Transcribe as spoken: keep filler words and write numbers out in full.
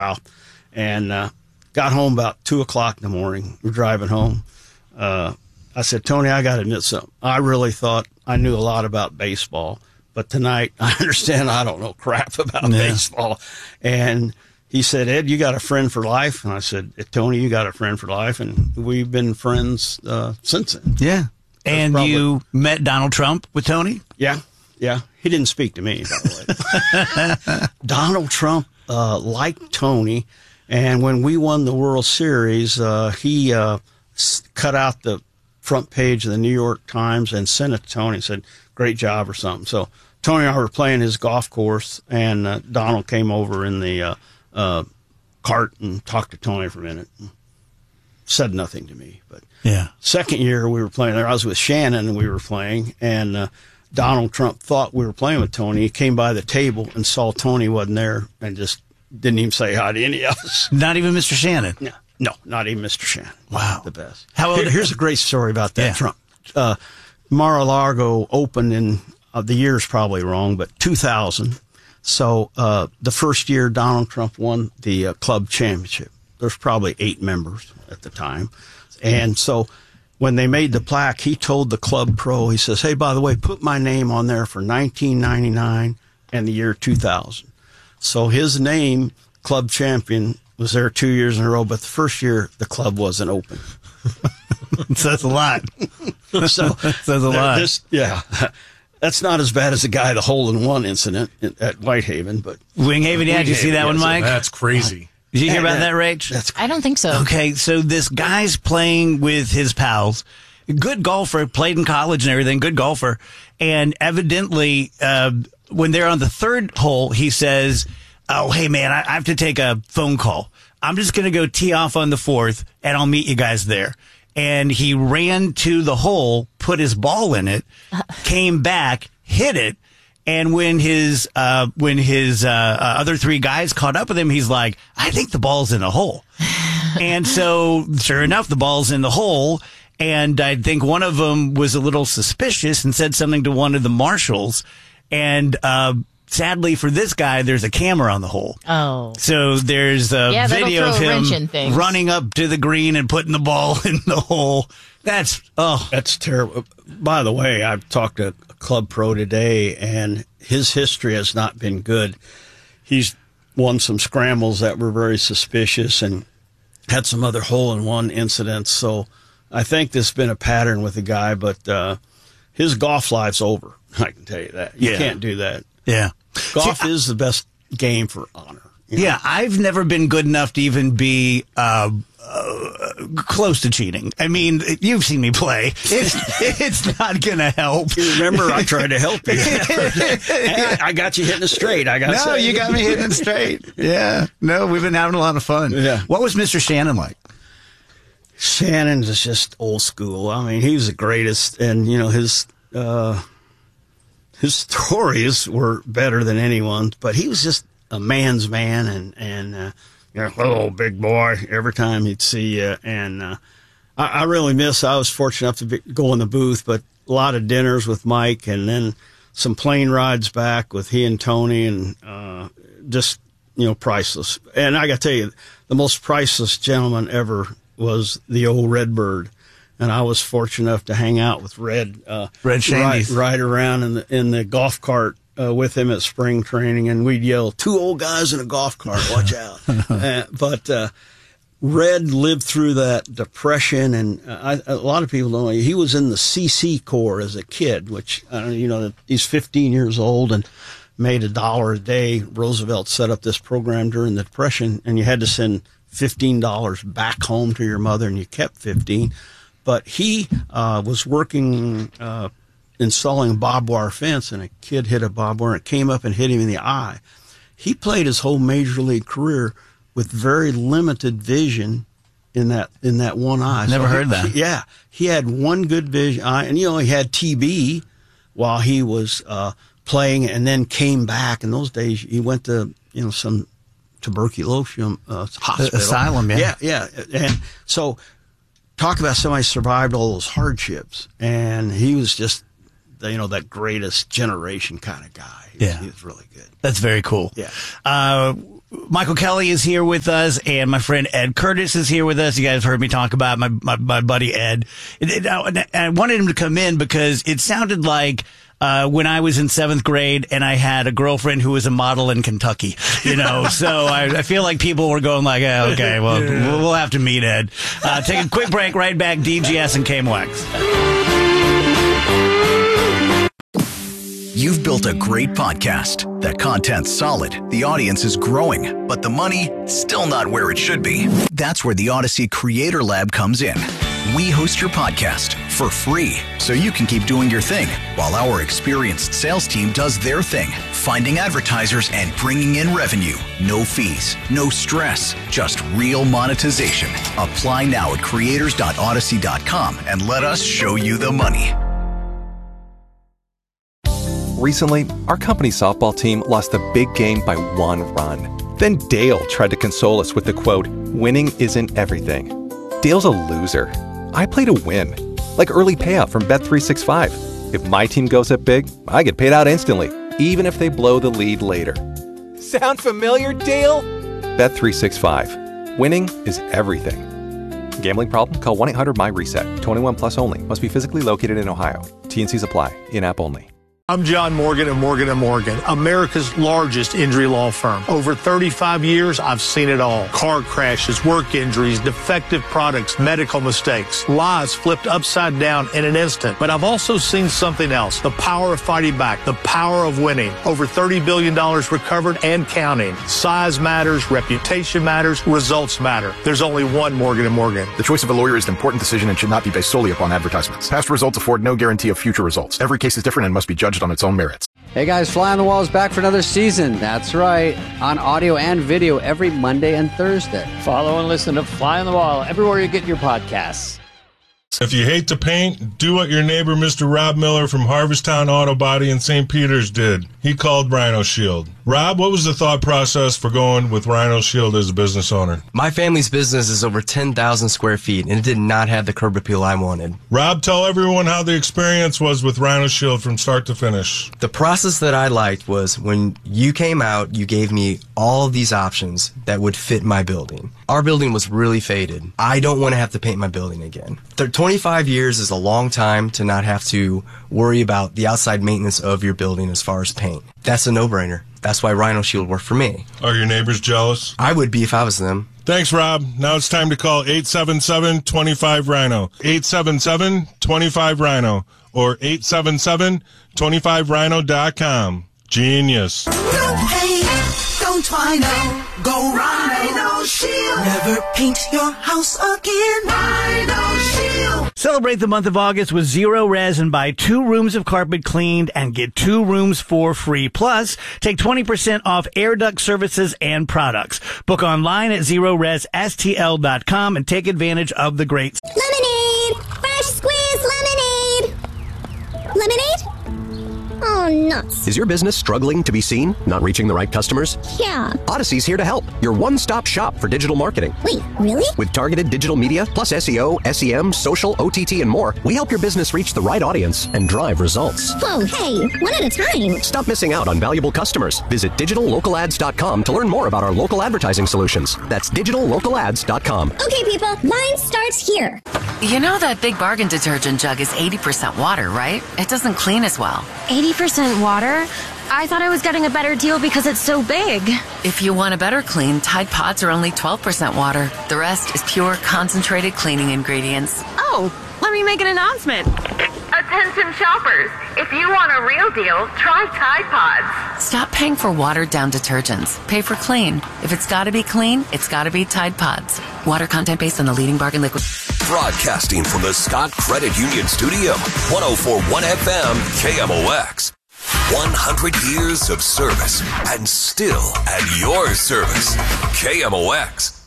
south, and uh, got home about two o'clock in the morning. We're driving home. Uh, I said, Tony, I got to admit something. I really thought I knew a lot about baseball, but tonight I understand I don't know crap about yeah. baseball. And he said, Ed, you got a friend for life? And I said, Tony, you got a friend for life. And we've been friends uh, since then. Yeah. And probably, you met Donald Trump with Tony? Yeah. Yeah. He didn't speak to me, by the way. Donald Trump uh, liked Tony. And when we won the World Series, uh, he uh, cut out the front page of the New York Times and sent it to Tony and said, great job or something. So Tony and I were playing his golf course, and uh, Donald came over in the uh, uh, cart and talked to Tony for a minute. And said nothing to me. But yeah. Second year we were playing there, I was with Shannon and we were playing, and uh, Donald Trump thought we were playing with Tony. He came by the table and saw Tony wasn't there and just didn't even say hi to any of us. Not even Mister Shannon? No. No, not even Mister Shannon. Wow. The best. How old? Here, here's a great story about that yeah. Trump. Uh, Mar-a-Lago opened in, uh, the year's probably wrong, but two thousand. So uh, the first year Donald Trump won the uh, club championship. There's probably eight members at the time. And so when they made the plaque, he told the club pro, he says, hey, by the way, put my name on there for nineteen ninety-nine and the year two thousand. So his name, club champion, was there two years in a row, but the first year the club wasn't open. Says a lot. So says a lot. This, yeah, that's not as bad as the guy the hole in one incident at Whitehaven, but Winghaven. Yeah, did you see that one, Mike? That's crazy. Did you hear about that, Rach? That's I don't think so. Okay, so this guy's playing with his pals. Good golfer, played in college and everything. Good golfer, and evidently, uh, when they're on the third hole, he says, oh, hey, man, I, I have to take a phone call. I'm just going to go tee off on the fourth, and I'll meet you guys there. And he ran to the hole, put his ball in it, came back, hit it, and when his uh, when his uh, uh, other three guys caught up with him, he's like, I think the ball's in the hole. And so, sure enough, the ball's in the hole, and I think one of them was a little suspicious and said something to one of the marshals, and uh sadly for this guy, there's a camera on the hole. Oh. So there's a yeah, video of him things. running up to the green and putting the ball in the hole. That's, oh. That's terrible. By the way, I've talked to a club pro today, and his history has not been good. He's won some scrambles that were very suspicious and had some other hole-in-one incidents. So I think there's been a pattern with the guy, but uh, his golf life's over. I can tell you that. You yeah. can't do that. Yeah. Golf See, is the best game for honor. You know? Yeah, I've never been good enough to even be uh, uh, close to cheating. I mean, you've seen me play. It's, it's not going to help. You remember, I tried to help you. I, I got you hitting it straight. I got No, say. you got me hitting it straight. Yeah. No, we've been having a lot of fun. Yeah. What was Mister Shannon like? Shannon's is just old school. I mean, he was the greatest, and, you know, his... Uh, His stories were better than anyone's, but he was just a man's man, and, and uh, you know, hello, big boy, every time he'd see you. And uh, I, I really miss, I was fortunate enough to be, go in the booth, but a lot of dinners with Mike, and then some plane rides back with he and Tony, and uh, just, you know, priceless. And I got to tell you, the most priceless gentleman ever was the old Redbird. And I was fortunate enough to hang out with Red, uh, Red ride, Shandy, ride around in the in the golf cart uh, with him at spring training, and we'd yell, "Two old guys in a golf cart, watch out!" uh, but uh, Red lived through that depression, and uh, I, a lot of people don't know he was in the C C Corps as a kid, which I don't, you know, he's fifteen years old and made a dollar a day. Roosevelt set up this program during the Depression, and you had to send fifteen dollars back home to your mother, and you kept fifteen. But he uh, was working, uh, installing a barbed wire fence, and a kid hit a barbed wire, and it came up and hit him in the eye. He played his whole major league career with very limited vision in that in that one eye. Never so heard he, that. He, yeah, he had one good vision eye, and you know he had T B while he was uh, playing, and then came back. In those days, he went to you know some tuberculosis uh, hospital, asylum. Yeah, yeah, yeah, and so. Talk about somebody survived all those hardships, and he was just, you know, that greatest generation kind of guy. He yeah. was, he was really good. That's very cool. Yeah. Uh, Michael Kelly is here with us, and my friend Ed Curtis is here with us. You guys heard me talk about my, my, my buddy Ed. And I wanted him to come in because it sounded like Uh, when I was in seventh grade and I had a girlfriend who was a model in Kentucky, you know, so I, I feel like people were going like, oh, okay, well, yeah. we'll have to meet Ed. Uh, take a quick break, right back, D G S and K M O X. You've built a great podcast. That content's solid. The audience is growing, but the money still not where it should be. That's where the Odyssey Creator Lab comes in. We host your podcast for free so you can keep doing your thing while our experienced sales team does their thing, finding advertisers and bringing in revenue. No fees, no stress, just real monetization. Apply now at creators dot odyssey dot com and let us show you the money. Recently, our company's softball team lost a big game by one run. Then Dale tried to console us with the quote, "Winning isn't everything." Dale's a loser. I play to win, like early payout from Bet three sixty-five. If my team goes up big, I get paid out instantly, even if they blow the lead later. Sound familiar, Dale? Bet three sixty-five. Winning is everything. Gambling problem? Call one eight hundred M Y reset. twenty-one plus only. Must be physically located in Ohio. T and Cs apply. In-app only. I'm John Morgan of Morgan and Morgan, America's largest injury law firm. Over thirty-five years, I've seen it all. Car crashes, work injuries, defective products, medical mistakes, lives flipped upside down in an instant. But I've also seen something else, the power of fighting back, the power of winning. Over thirty billion dollars recovered and counting. Size matters, reputation matters, results matter. There's only one Morgan and Morgan. The choice of a lawyer is an important decision and should not be based solely upon advertisements. Past results afford no guarantee of future results. Every case is different and must be judged on its own merits. Hey guys, Fly on the Wall is back for another season. That's right, on audio and video every Monday and Thursday. Follow and listen to Fly on the Wall everywhere you get your podcasts. If you hate to paint, do what your neighbor Mister Rob Miller from Harvesttown Auto Body in Saint Peters did. He called Rhino Shield. Rob, what was the thought process for going with Rhino Shield as a business owner? My family's business is over ten thousand square feet, and it did not have the curb appeal I wanted. Rob, tell everyone how the experience was with Rhino Shield from start to finish. The process that I liked was when you came out, you gave me all of these options that would fit my building. Our building was really faded. I don't want to have to paint my building again. twenty-five years is a long time to not have to worry about the outside maintenance of your building as far as paint. That's a no-brainer. That's why Rhino Shield worked for me. Are your neighbors jealous? I would be if I was them. Thanks, Rob. Now it's time to call eight seven seven, two five, Rhino. eight seven seven, two five, Rhino. Or eight seven seven, two five rhino dot com. Genius. No paint, don't Rhino. Go Rhino Shield. Never paint your house again. Rhino Shield. Celebrate the month of August with Zero Res and buy two rooms of carpet cleaned and get two rooms for free. Plus, take twenty percent off air duct services and products. Book online at zero res s t l dot com and take advantage of the great lemonade. Fresh squeezed lemonade. Lemonade? Oh, nuts. Is your business struggling to be seen? Not reaching the right customers? Yeah. Odyssey's here to help. Your one-stop shop for digital marketing. Wait, really? With targeted digital media, plus S E O, S E M, social, O T T, and more, we help your business reach the right audience and drive results. Whoa, hey, one at a time. Stop missing out on valuable customers. Visit digital local ads dot com to learn more about our local advertising solutions. That's digital local ads dot com. Okay, people, mine starts here. You know that Big Bargain detergent jug is eighty percent water, right? It doesn't clean as well. eighty percent water? I thought I was getting a better deal because it's so big. If you want a better clean, Tide Pods are only twelve percent water. The rest is pure, concentrated cleaning ingredients. Oh, let me make an announcement. Attention shoppers, if you want a real deal, try Tide Pods. Stop paying for watered-down detergents. Pay for clean. If it's got to be clean, it's got to be Tide Pods. Water content based on the leading bargain liquid. Broadcasting from the Scott Credit Union Studio, one oh four point one F M, K M O X. one hundred years of service and still at your service. K M O X.